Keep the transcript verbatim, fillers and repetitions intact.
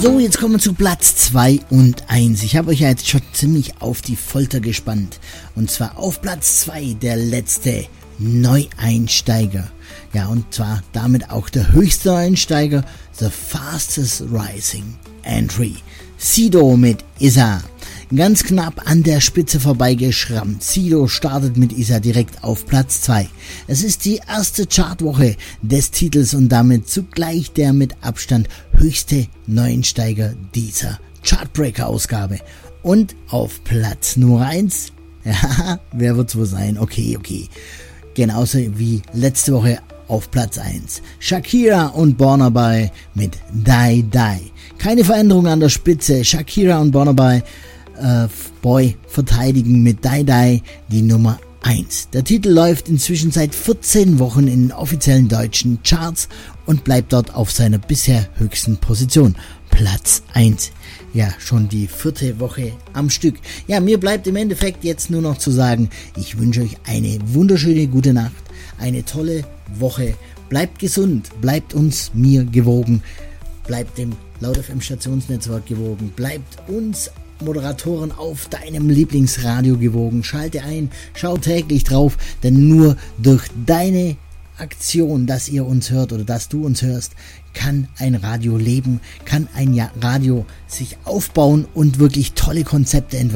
So, jetzt kommen wir zu Platz zwei und eins. Ich habe euch ja jetzt schon ziemlich auf die Folter gespannt. Und zwar auf Platz zwei der letzte Neueinsteiger. Ja, und zwar damit auch der höchste Neueinsteiger, The Fastest Rising Entry. Sido mit Isa. Ganz knapp an der Spitze vorbeigeschrammt. Sido startet mit Isa direkt auf Platz zwei. Es ist die erste Chartwoche des Titels und damit zugleich der mit Abstand höchste Neueinsteiger dieser Chartbreaker-Ausgabe. Und auf Platz Nummer eins, ja, wer wird's wohl sein? Okay, okay. Genauso wie letzte Woche auf Platz eins. Shakira und Burna Boy mit Die Die. Keine Veränderung an der Spitze. Shakira und Burna Boy Uh, Boy verteidigen mit Die Die die Nummer eins. Der Titel läuft inzwischen seit vierzehn Wochen in den offiziellen deutschen Charts und bleibt dort auf seiner bisher höchsten Position. Platz eins. Ja, schon die vierte Woche am Stück. Ja, mir bleibt im Endeffekt jetzt nur noch zu sagen, ich wünsche euch eine wunderschöne gute Nacht, eine tolle Woche. Bleibt gesund, bleibt uns, mir gewogen, bleibt dem Laut F M Stationsnetzwerk gewogen, bleibt uns Moderatoren auf deinem Lieblingsradio gewogen. Schalte ein, schau täglich drauf, denn nur durch deine Aktion, dass ihr uns hört oder dass du uns hörst, kann ein Radio leben, kann ein Radio sich aufbauen und wirklich tolle Konzepte entwickeln.